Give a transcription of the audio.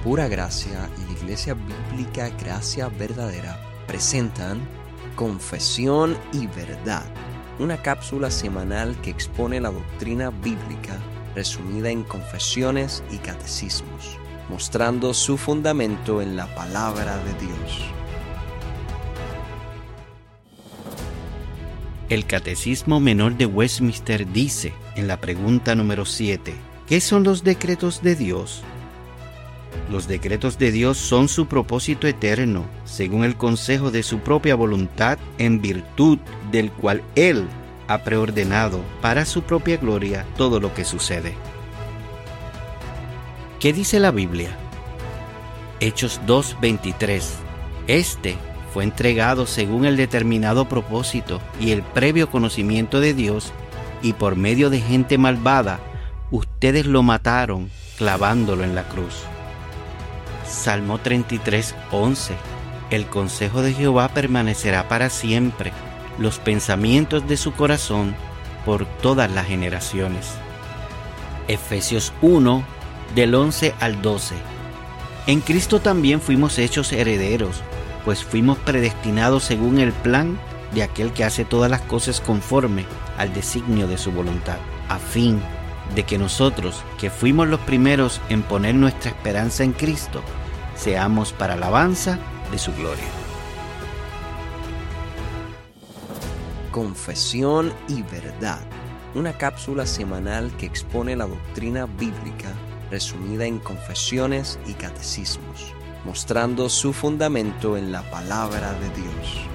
Pura Gracia y la Iglesia Bíblica Gracia Verdadera presentan Confesión y Verdad, una cápsula semanal que expone la doctrina bíblica resumida en confesiones y catecismos, mostrando su fundamento en la palabra de Dios. El Catecismo Menor de Westminster dice, en la pregunta número 7, ¿qué son los decretos de Dios? Los decretos de Dios son su propósito eterno, según el consejo de su propia voluntad, en virtud del cual Él ha preordenado para su propia gloria todo lo que sucede. ¿Qué dice la Biblia? Hechos 2:23. Este fue entregado según el determinado propósito y el previo conocimiento de Dios, y por medio de gente malvada, ustedes lo mataron clavándolo en la cruz. Salmo 33:11. El consejo de Jehová permanecerá para siempre, los pensamientos de su corazón por todas las generaciones. Efesios 1, del 11 al 12. En Cristo también fuimos hechos herederos, pues fuimos predestinados según el plan de aquel que hace todas las cosas conforme al designio de su voluntad, a fin de que nosotros, que fuimos los primeros en poner nuestra esperanza en Cristo, seamos para alabanza de su gloria. Confesión y Verdad, una cápsula semanal que expone la doctrina bíblica resumida en confesiones y catecismos, mostrando su fundamento en la palabra de Dios.